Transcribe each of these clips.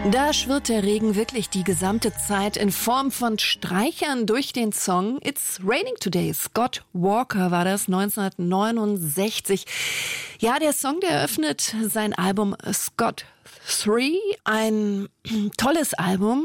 Da schwirrt der Regen wirklich die gesamte Zeit in Form von Streichern durch den Song It's Raining Today. Scott Walker war das 1969. Ja, der Song, der eröffnet sein Album Scott 3, ein tolles Album.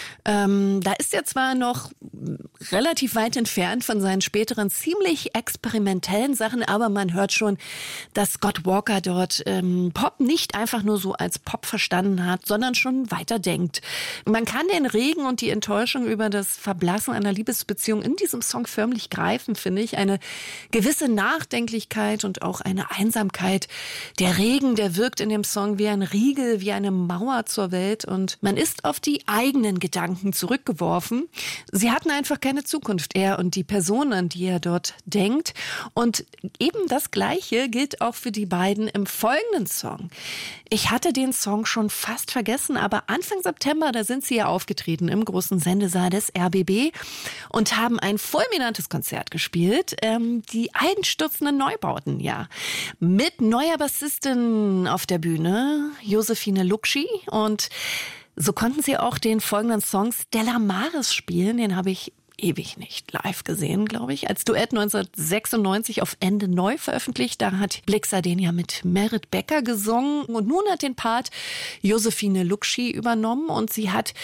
Da ist er zwar noch relativ weit entfernt von seinen späteren ziemlich experimentellen Sachen, aber man hört schon, dass Scott Walker dort Pop nicht einfach nur so als Pop verstanden hat, sondern schon weiterdenkt. Man kann den Regen und die Enttäuschung über das Verblassen einer Liebesbeziehung in diesem Song förmlich greifen, finde ich. Eine gewisse Nachdenklichkeit und auch eine Einsamkeit. Der Regen, der wirkt in dem Song wie ein Riegel, wie eine Mauer zur Welt und man ist auf die eigenen Gedanken zurückgeworfen. Sie hatten einfach keine Zukunft, er und die Person, an die er dort denkt. Und eben das Gleiche gilt auch für die beiden im folgenden Song. Ich hatte den Song schon fast vergessen, aber Anfang September, da sind sie ja aufgetreten im großen Sendesaal des RBB und haben ein fulminantes Konzert gespielt. Die einstürzenden Neubauten, ja. Mit neuer Bassistin auf der Bühne, Josephine Lucci, und so konnten sie auch den folgenden Song Stella Maris spielen. Den habe ich ewig nicht live gesehen, glaube ich. Als Duett 1996 auf Ende neu veröffentlicht. Da hat Blixa den ja mit Merit Becker gesungen. Und nun hat den Part Josephine Lucci übernommen. Und sie hat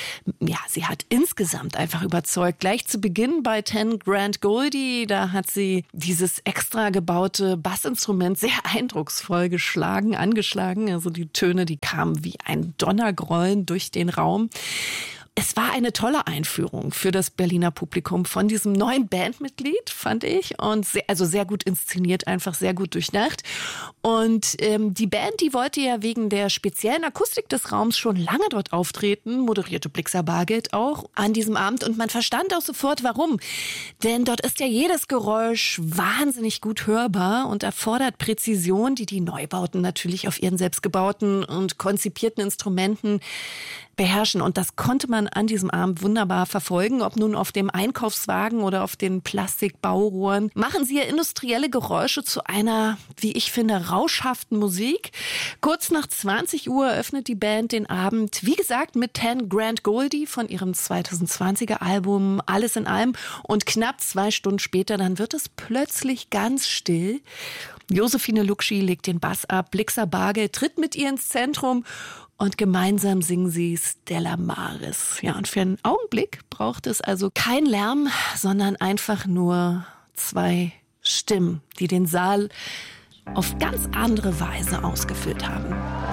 insgesamt einfach überzeugt. Gleich zu Beginn bei 10 Grand Goldie, da hat sie dieses extra gebaute Bassinstrument sehr eindrucksvoll angeschlagen. Also die Töne, die kamen wie ein Donnergrollen durch den Raum. Es war eine tolle Einführung für das Berliner Publikum von diesem neuen Bandmitglied, fand ich. Und sehr gut inszeniert, einfach sehr gut durchdacht. Und die Band, die wollte ja wegen der speziellen Akustik des Raums schon lange dort auftreten, moderierte Blixa Bargeld auch an diesem Abend. Und man verstand auch sofort, warum. Denn dort ist ja jedes Geräusch wahnsinnig gut hörbar und erfordert Präzision, die die Neubauten natürlich auf ihren selbstgebauten und konzipierten Instrumenten beherrschen. Und das konnte man an diesem Abend wunderbar verfolgen, ob nun auf dem Einkaufswagen oder auf den Plastikbaurohren. Machen sie ja industrielle Geräusche zu einer, wie ich finde, rauschhaften Musik. Kurz nach 20 Uhr öffnet die Band den Abend, wie gesagt, mit 10 Grand Goldie von ihrem 2020er Album Alles in allem. Und knapp 2 Stunden später, dann wird es plötzlich ganz still. Josephine Lucci legt den Bass ab, Blixa Bargeld tritt mit ihr ins Zentrum und gemeinsam singen sie Stella Maris. Ja, und für einen Augenblick braucht es also kein Lärm, sondern einfach nur 2 Stimmen, die den Saal auf ganz andere Weise ausgefüllt haben.